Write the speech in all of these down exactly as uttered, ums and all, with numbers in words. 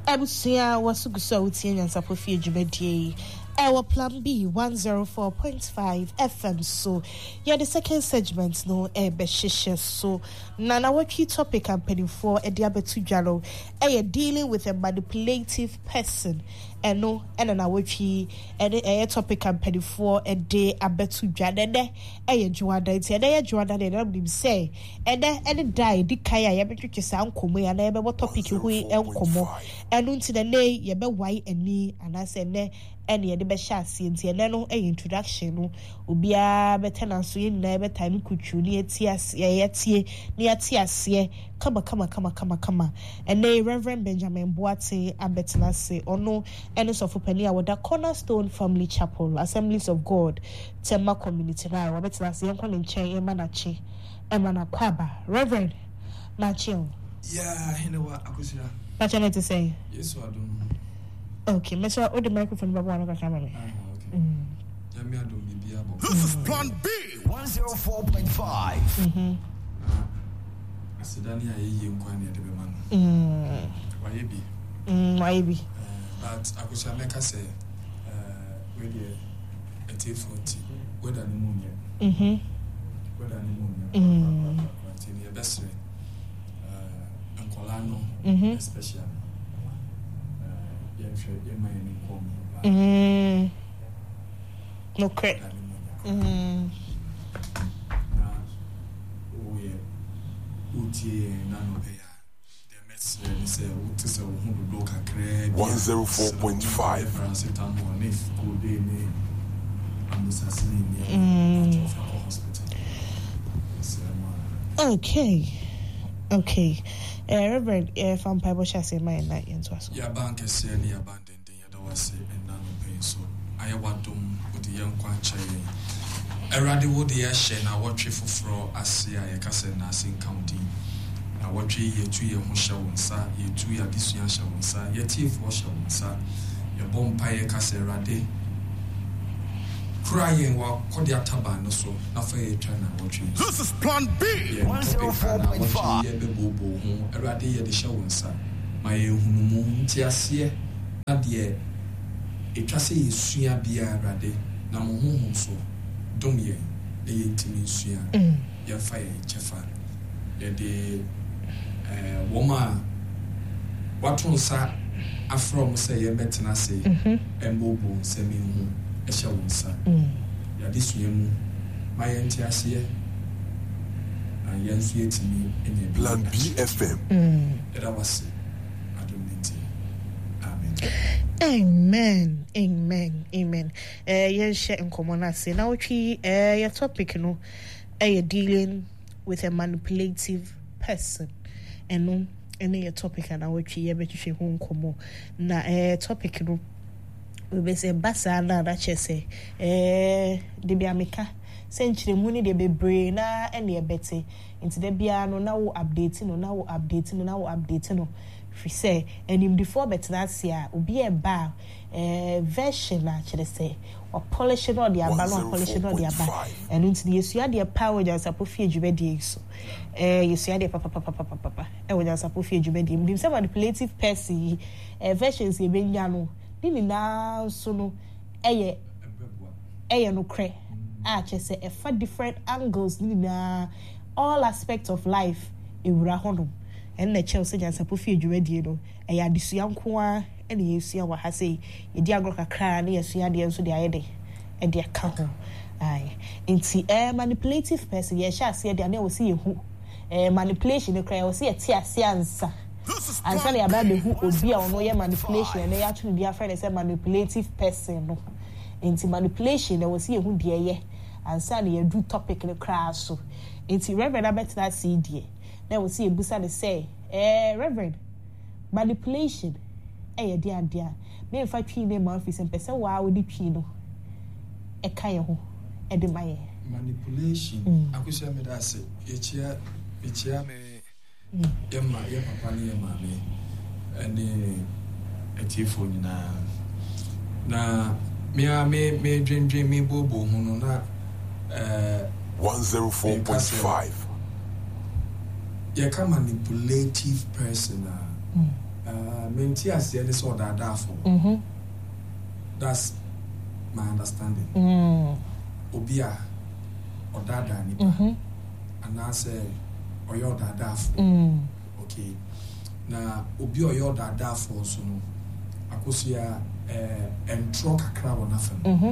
Abusia wasugusa utie and sapofie jubedie. Our plan B one oh four point five F M. So yeah, the second segment no e be shishe. So nana what key topic I'm penny for a diabetu jalo. E dealing with a manipulative person. And no, and an awaki, and a topic I'm penny for a day abetu jadede. E juada it's a day juada de them say. And then and die dikaya yabetu sound come and I what topic you we el como. And until the lay yabe white and me and I say ne. Any the best chassis and no a introduction no ubia better than so in never time could you near tears yet near tears ye come a come a come a come a come and nay Reverend Benjamin Boate Abetna say or no any of Openia with the Cornerstone Family Chapel Assemblies of God Tema Community now Robetna say uncle in chain emanachi emana kwaba Reverend Nachi. Yeah, you know what I could say. What you need to say? Yes, I don't. Okay, let's hold the microphone. Babu, I'm camera. Okay. Mm. This is Plan B one oh four point five. Mm-hmm. I said, Dania, you inquire at the man. Mm. Why be? Mm, why be? But I could make us say, where a T forty, whether pneumonia. Mm-hmm. Whether pneumonia. Mm. Continue best way. And Colano, especially. Mm. No credit. Mm. one oh four point five. Mm. Okay. Okay. Uh, Reverend, if I'm Bible Chassis, my night into us. Your bank is saying abandoned in your was and none of pain. So I want to put the young quancha. A radical dear share now what you for as see I castle nursing county. Now what you ye two year Hosha, ye two year this young Shawansa, ye teeth washer, your bomb pie castle rade. Crying while Kodia Taban so nothing China watching. This is Plan B one oh four point five. A radia the Shawansa. My humu tiasia, Nadia. A chassis is Suya Bia Rade, Namu so. Domye, the intimate Suya, your fire, Chefa. The woman, what one sa, a from say a better say, and Bobo, semi home. Mm. Ya this yemu my entiasie and yanfie to me in Plan B F M. That I was I don't need Amen. Amen. Amen. Amen. Eh yen share in common as say now we eh your topic no eh dealing with a manipulative person. And no any your topic and I we ye betu hwe ho nkomo na eh topic no we be say basa na na chese eh de bia meka century mu ni de bebre na ene e bete nti de bia no na wo update no na wo update no na wo update no fi say enim before bet na sia obi e ba eh version na chere say or polish no de aba no polish no de aba eno nti yesu ade power ja sapofie djubedie so eh yesu ade papa papa papa papa e wo ja sapofie djubedie ndim say manipulative person eh versions e benya no Nini na so no eye eye no kre a che say e fa different angles nini na all aspects of life e wura hono en na che say jansa pofi adwumadie no e ya desua nko a e na yesua wa ha say ye di agro kakra na yesua de enso de ayede e de aka ho ai nti eh manipulative person ye sha say de na wo see yehu eh manipulation e kra wo see e ti ase ansa and so about the who obi a ono ye manipulation and they actually be afraid say manipulative person no into manipulation there was see who dey ye and so they do topic in the class so into Reverend abet that C D there was see e busa dey say eh Reverend manipulation eh dia dia me fa twi name office and person wa we di twi no e kan ye ho e de maye manipulation akusha me da say e chia e chia me Yama, ya papa ni yama me, ane etifo na na me a me me dream dream me bobo hono na eh one oh four point five. Ya ka manipulative person ah menti asie ne so dada fo. Mhm. That's my understanding. Mm. Obia odada nipa. Mhm. And I say oyo dada fo. Mm. Okay. Na obi oyo dada fo so no akosia eh entro kakra wona fam. Mhm.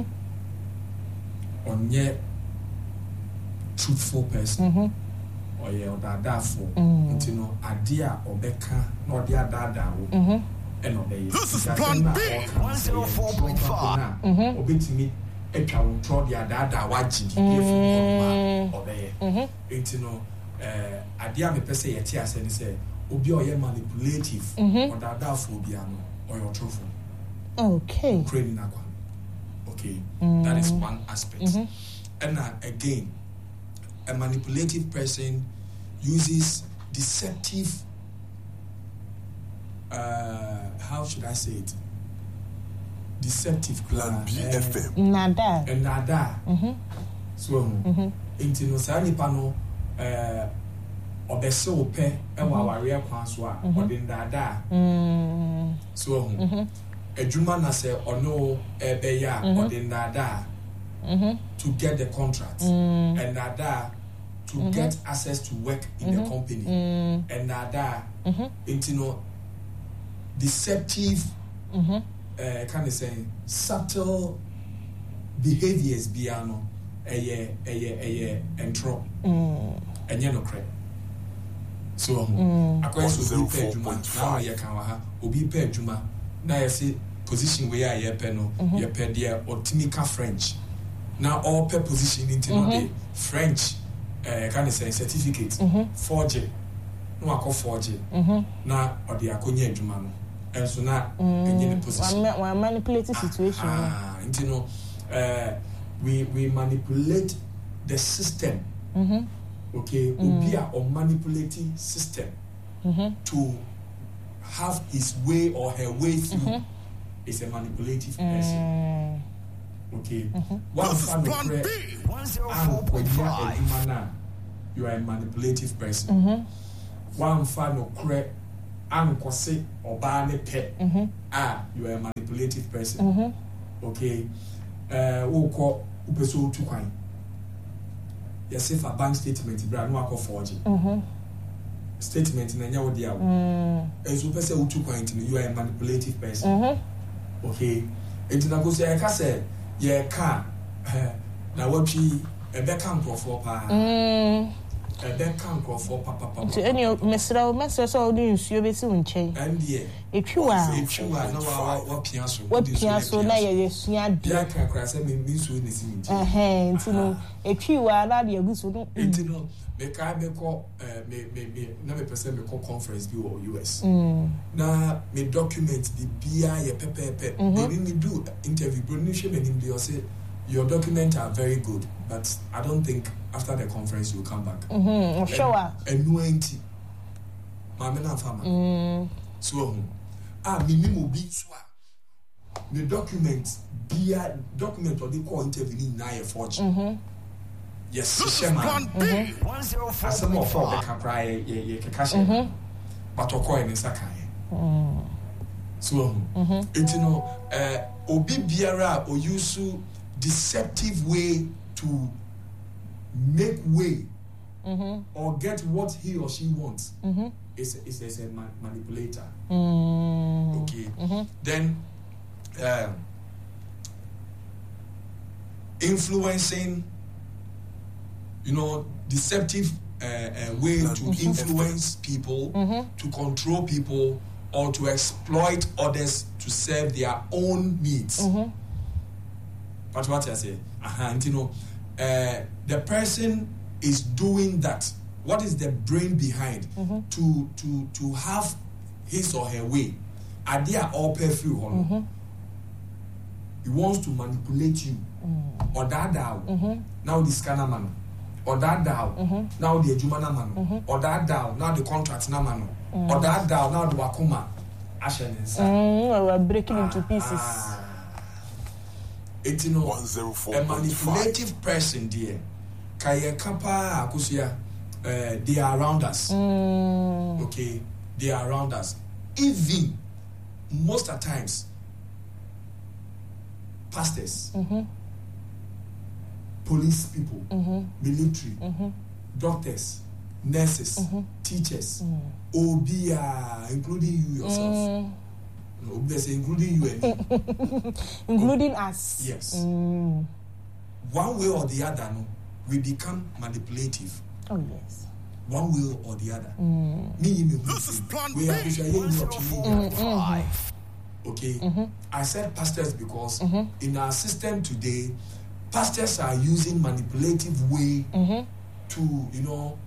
Onye truthful person. Mhm. Oye odada fo. Mm. Nti no ade a obeka na ode adada wo. Mhm. Eno be yi. This is Plan B, one oh four point five. Mhm. Obetimi etwa wo tro de adada wagye di bi fu Mm. ko obeye. Mhm. Nti no eh ade a me pese ye tie ase ni say obi oye manipulative Mhm. odada fo obi ano oyo truthful. Okay. Ukraine na kwa. Okay. Mm. That is one aspect. Mhm. And uh, again, a manipulative person uses deceptive uh how should I say it? Deceptive Plan B uh, F M. Nada. and nada. Mhm. So Mhm. into no sa nipa no uh obese ope e wa ware kwan so a ode nada. Mm. So Mhm. adwuma na se ono ebe ya ode nada Mhm. to get the contract Mm. and nada to get access to work in the company Mm. and nada Mhm. into no deceptive Mhm. uh, kind of saying subtle behaviors biano eye eye eye entro Mm. enye no kre so Mm. akwai so obi pe adwuma one oh four point na five. ye kan wa ha obi pe adwuma na ye se position we a ye pe no ye pe de otimika French na all pe position into no the French uh, kind of saying certificate forge no akọ forge Mhm. na ode akonya adwuma no enso na enye ne position One one manipulate situation. ah you know uh, we we manipulate the system Mhm. okay obi a or manipulating system Mhm. to have his way or her way through is a manipulative person Mm. okay one This is fan Plan of B. one oh and four point five. you are a manipulative person Mhm. one fan of cre and kwase oba ne pe Mhm. ah you are a manipulative person Mhm. okay uh wo ko upeso otu kwan yes if a bank statement bra no akọ forge Mhm. statement na nya wo dia wo Mm. enso pese otu kwan tin you are a manipulative person Mhm. okay enti na go say e ka say ye ka na watwi e be kan crofo pa Mm. e be kan crofo pa pa pa So any mesra mesra so odi nsuo be si nchen. and the Etwiwa. etwa na wa wa pia so What pia so na ye yesua de. bia kan kra say me me so ne si nti Eh nti no etwiwa na de aguso no. enti no me ka me ko me me me na me pese me ko conference bi o U S Mm. na me document the bia ye pepepe they didn't do interview but ni she me nim dey say your documents are very good but I don't think after the conference you will come back Mhm. Oshowa. enu enti ma me na fama Mm. so ah me nim obi so a me document bia document or the call interview ni na ye forge Mhm. yes This is shema Plan B. one oh four asem point of for the five. capra ye ye keka she but okọ en nsa kan Mm. so enti no eh obi biara o use deceptive way to make way Mhm. or get what he or she wants Mhm. is is is a man, manipulator Mm. okay Mhm. then um influencing you know deceptive uh, uh, way to influence people to control people or to exploit others to serve their own needs but what I say uh-huh, you know uh, the person is doing that what is the brain behind to to to have his or her way are they all perfume mm-hmm. he wants to manipulate you mm. or that down mm-hmm. now the scanner man or that down mm-hmm. now the ejumana man mm-hmm. or that down now the contract na man mm. or that down now the wakuma ashen inside mm, we're breaking ah, into pieces ah. It's you know a manipulative person dear kaya kapa akusia uh, they are around us mm. okay they are around us even most of the times, pastors, mm-hmm. police people, mm-hmm. military, mm-hmm. doctors, nurses, mm-hmm. teachers, mm. O B I, including you yourself. Mm. No, they say including you and me. Including oh. us. Yes. Mm. One way or the other, no, we become manipulative. Oh, yes. One way or the other. Mm. Me, me, This is plan we are B. Okay. Mm-hmm. I said pastors because mm-hmm. in our system today, pastors are using manipulative way mm-hmm. to, you know,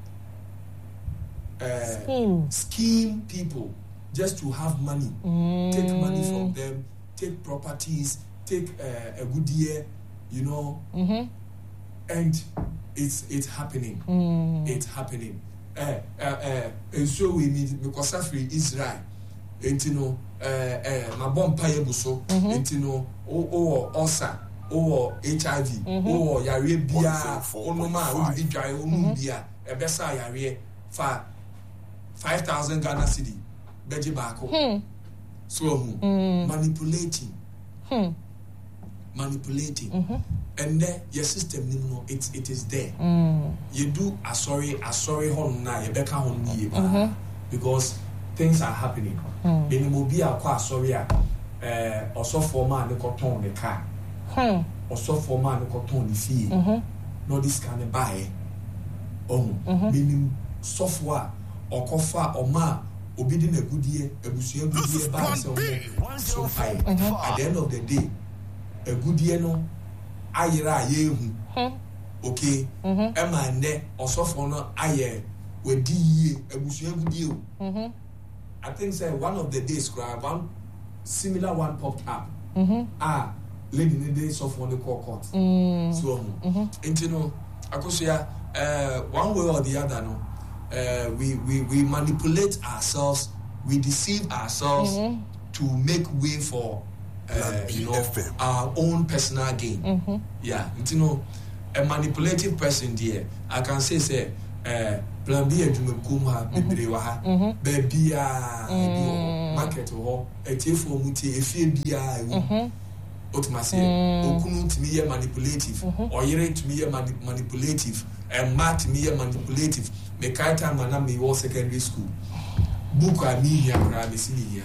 uh, scheme. scheme people just to have money, mm. take money from them, take properties, take uh, a good year, you know, mm-hmm. and it's it's happening. Mm. It's happening. Uh, uh, uh, and so we meet because of Israel. And you know, uh, uh, my bomb pay buso. And you know, oh oh ulcer, oh H I V, oh yare bia, oh no ma, oh be dry, oh no bia. A besa yare for five thousand Ghana cedi. Beji bako. So manipulating, Hmm. manipulating, Mm-hmm. and then your system, you know, it it is there. Mm. You do a sorry, a sorry hon na you beka hon ye because things are happening. Then you be a quite sorry. Uh, also for man, the cotton the car. Hmm. Also for man, the cotton the fee. Mm-hmm. No, this kind of buy. Oh, Mhm. meaning software or cofa or ma. Obedient a good year, a good year, good year, buy some so high. At the end of the day, a good year no, ayera ye Hmm. okay. Mhm. Emma ne also for no aye we di ye a good year, good year. Mhm. I think say one of the days, one similar one popped up. Mhm. Ah, lady in the days of one the court court. Mm. So, Mhm. and you know, I could say, uh, one way or the other, no. Uh, we, we, we manipulate ourselves, we deceive ourselves Mhm. to make way for uh, you know, F M. our own personal gain. Mm-hmm. Yeah, and you know, a manipulative person there, I can say, say, uh, plan B, a dream kuma, baby, waha, baby, a market or a telepho muti, a fear be a ultimately, Okunu to me, a manipulative, or Yere to me, a manipulative, and Matt to me, a manipulative. Me kaita mana me was secondary school. Book I mean here, I'm here.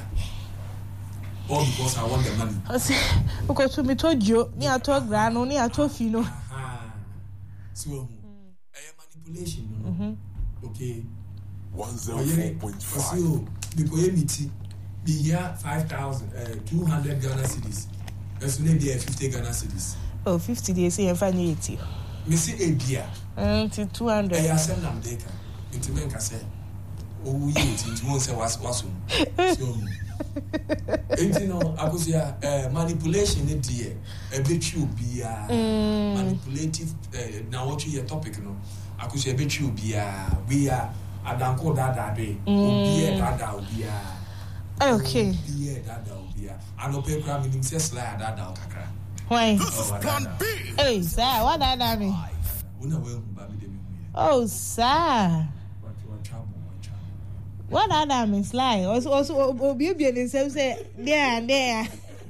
All because I want the money. I say, because we told you, near to grano, near to fino. So, I manipulation, no? Okay. one oh four point five. Because you meet be here five thousand, uh, two hundred Ghana cedis. As soon as they are fifty Ghana cedis. Oh, fifty days, and find eighty. Me see a beer. Until two hundred. I send them data. Into men can say, oh, you into one say was was so. And you know, I could say, uh, manipulation in the a bit you be a manipulative. Uh, now, what you your topic, you know, I could say a bit you be a we are a danko dada day, be a dada, be a okay. Be a dada, be a I know paper meaning says like dada, kakra. Why? This is plan B. Hey, sir, what that I mean? Oh, sir. What that I mean? Sly. Also, also, oh, be be the same say there and there.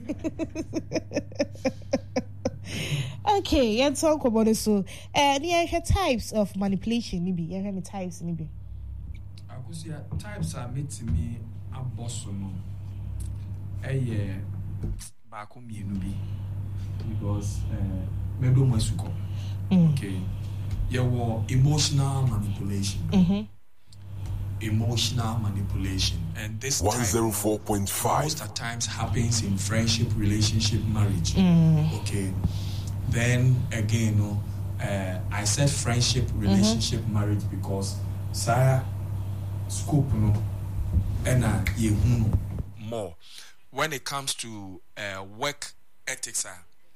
Okay, let's talk about it. So, uh, there are types of manipulation. Maybe there are types. Maybe. I could say types are made to me a boss no. Eh, back home, you know, because uh, okay, you were emotional manipulation. Mm-hmm. Emotional manipulation, and this one oh four point five. Most of the times happens in friendship, relationship, marriage. Okay, then again, no, uh, I said friendship, relationship, mm-hmm. marriage because Sarah scope no, and uh, you more when it comes to uh, work ethics. Uh,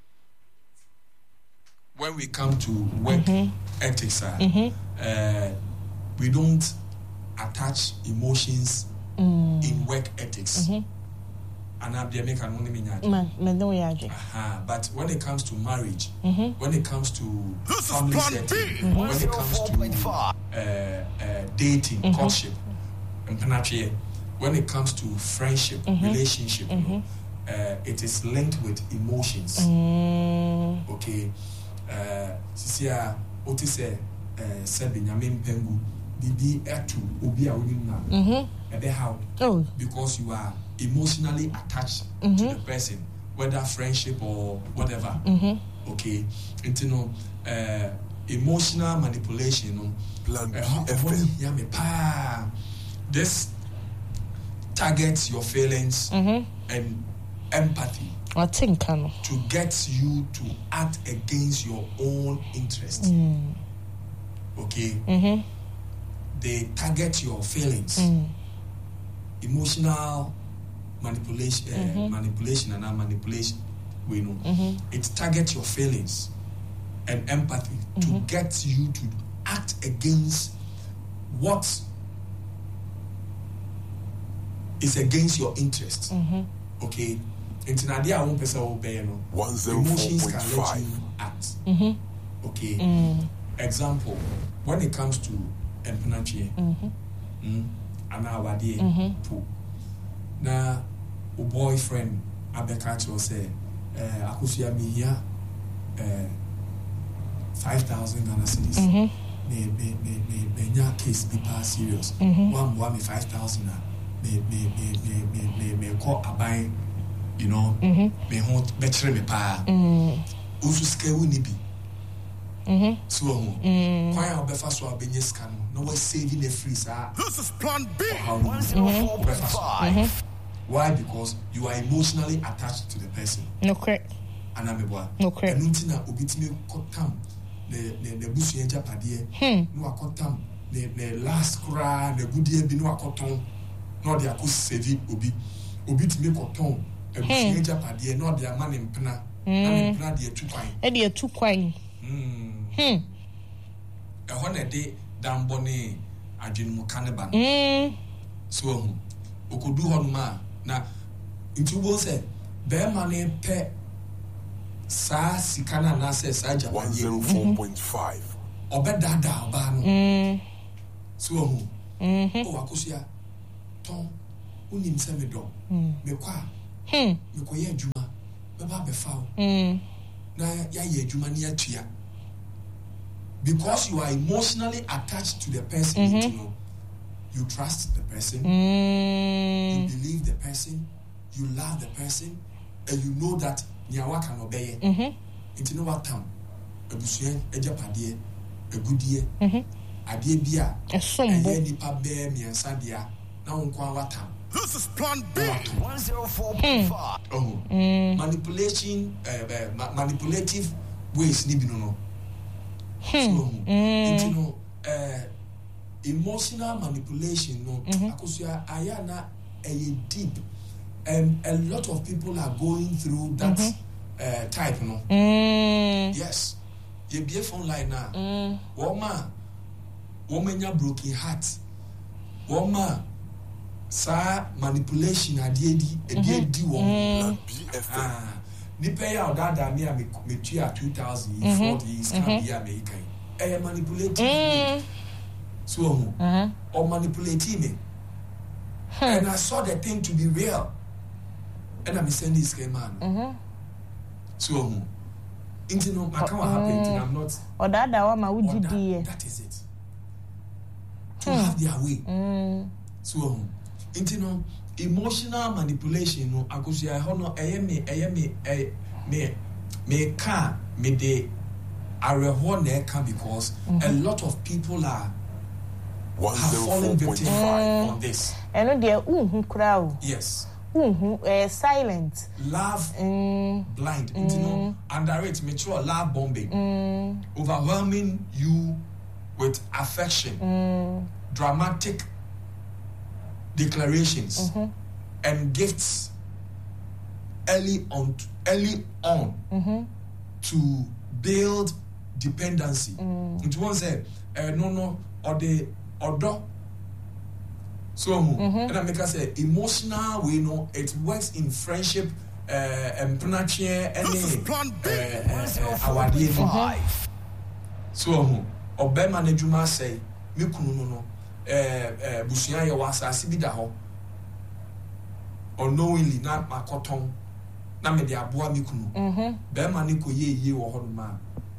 when we come to work mm-hmm. ethics, uh, mm-hmm. uh, we don't attach emotions mm. in work ethics. Mm-hmm. And I'm the American only mean but when it comes to marriage, mm-hmm. when it comes to this family setting, mm-hmm. when it comes to uh, uh, dating, mm-hmm. courtship, and penetration, when it comes to friendship, mm-hmm. relationship, mm-hmm. you know, uh, it is linked with emotions. Mm. Okay. Uh, Sisia, what is a seven yamin pengu, bibi etu, ubi a winna, and how? Oh, because you are emotionally attached mm-hmm. to the person, whether friendship or whatever. Mm-hmm. Okay. And you know, uh, emotional manipulation, you know, Plan B F M. This targets your feelings mm-hmm. and empathy. I think I know. To get you to act against your own interest. Mm. Okay? Mm-hmm. They target your feelings. Mm. Emotional manipulation, mm-hmm. uh, manipulation and manipulation. We know. Mm-hmm. It targets your feelings and empathy mm-hmm. to get you to act against what is against your interest. Mm-hmm. Okay? Internadia won't person obey no. Emotions can let you act. Mm-hmm. Okay. Mm. Example, when it comes to empenachi, mm-hmm. mm, anawadi mm-hmm. po. Na o boyfriend abeka to say, eh, akusia mi here, eh, five thousand Ghana cedis. Mm-hmm. Me me me me me nya case be pass serious. Mm-hmm. One boy me five thousand. Me me me me me me me call abai. You know, mm-hmm. me hot betre me pa. Mm. Usu ske wu ni bi. Mhm. So mm. Kwai obefa so abenye scan. No we saving a free sir. This is plan B. one oh four point five. Why? Because you are emotionally attached to the person. No correct. Anameboa. No correct. Enuntina obitimi kotam ne ne ne busu enja padie. Hmm. No akotam ne ne last kra ne gudie bi no akoton. No dia ko save obi. Obitimi koton ebusu enja padie no dia man mpena. Na mpena dia tu kwan. E dia tu kwan. Hmm. Hmm. Ehon e de dambo ne adwenmu kaneba. Hmm. So hu. Okodu honma na intubo se be mane pe sa sikana na se sa japan one oh four point five. Obedada oba no. Hmm. So hu. Mhm. O wakosia ton unim se me do. Hmm. Me kwa. Hmm. Me ko ye adwuma. Me ba be fa. Hmm. Na ya ye adwuma ni atua. Because you are emotionally attached to the person, mm-hmm. you know, you trust the person, mm. you believe the person, you love the person, and you know that nyawa can obey. Mhm. Into no what time, a busuen, a japadie, a good year, Mhm. a dear beer, A sombo. a nipa bear me and sandia. Now on what time? This is plan B. one oh four point five. Oh, manipulation, uh, uh, ma- manipulative ways, ni no. So, Mm. you know, uh, emotional manipulation, no, because I am a deep, and a lot of people are going through that mm-hmm. uh, type, no. Mm. Yes, you be a phone line now. Mm. Woman, woman, ya broken heart. Woman, sa manipulation, a D D, a D D woman. Plan B F M. Ah. Ni pay out that that me me me tia two thousand forty is can be American. Eh manipulating me. So Mhm. or manipulating me. And I saw the thing to be real. And I'm sending this man. Mhm. So into no I can't happen and I'm not Or that that one ma or uji that, die. that is it. To have their way. Mm. So into no emotional manipulation no akosia ho no eye me eye me eh me me ka me de areho na ka because mm-hmm. a lot of people are have fallen victim Mm. on this. Eno de unhu kra o. Yes. Unhu eh silent. Love Mm. blind, mm. you know, underrate mature love bombing, Mm. overwhelming you with affection, Mm. dramatic declarations, Mm-hmm. and gifts early on, early on Mm-hmm. to build dependency. Mm. It was a uh, no no or the order. So, Mm-hmm. and I make us say emotional. We know it works in friendship. Uh, and pranachie This is any plan B. our day. So, obema na juma say me kunu no no eh eh busua ye wasa asibida ho unknowingly na makoton na me de aboa me kunu mhm be ma ne ko ye ye wo ho ma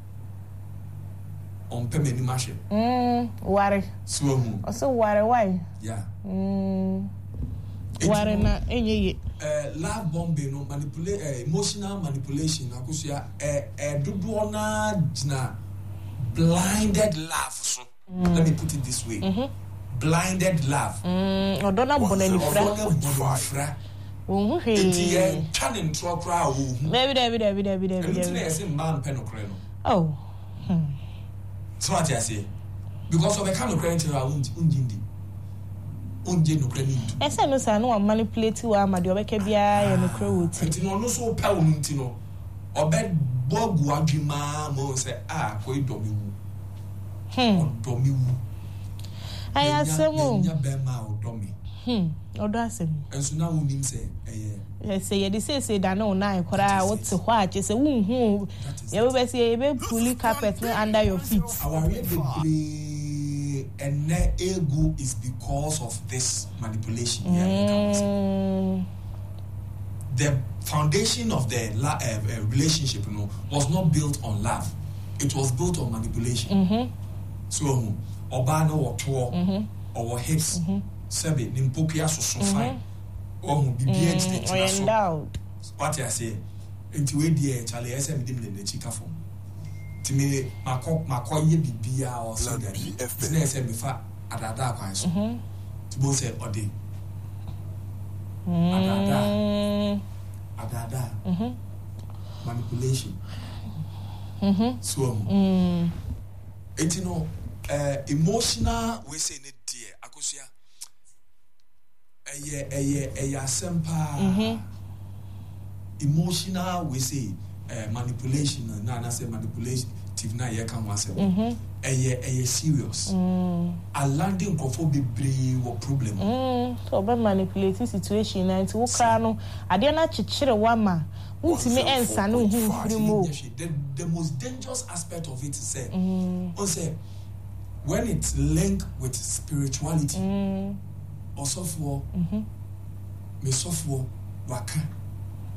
on pe me ni ma hwe mm ware so hu o so ware why yeah mm ware na enye eh love bombing no manipulate uh, emotional manipulation akosia eh eh dodo na gina blinded love so mm. let me put it this way mm-hmm. blinded love mm odo na bonani fra oh he enti e twanen tro kra wo maybe maybe maybe maybe maybe enti na say man pen okre no oh hmm. So what I say because of a kind of credit around unjindi unje no credit ese no say no manipulate wa ma de obeka bia ye no credit enti no no so pa wo enti no obed bogu adwuma mo say ah ko idomi wu hmm odomi wu aya semo nya be ma odomi hmm odo asem enso na wo nim say eh yes ye dey say say da no na ikora what to ho ache say wu hu ye be say ye be fully carpet under your feet our really and ego is because of this manipulation mm. yeah, the foundation of the la- uh, uh, relationship you know was not built on love, it was built on manipulation mm-hmm. so oba no woto mm-hmm. or hips mm-hmm. sebe nimpokia so so fine oh bibia ntete so what I say enti we die chale ese me dim le chika fom ti me makọ makọ ye bibia o so that na ese me fa adada kwan so ti bo se ode adada adada mhm manipulation mhm so mm enti no uh, emotional we say ne die akosia eye eye eye asempa mhm emotional we say uh, manipulation na na say manipulation na ye kan wase mhm eye eye serious mm a landing kofo bebre wo problem mm so ba manipulate situation na nti wo kra no ade na chichire wa ma untimi ensa no hu firi mo the the most dangerous aspect of it is say mm o say when it's linked with spirituality mm also for mhm me so for waka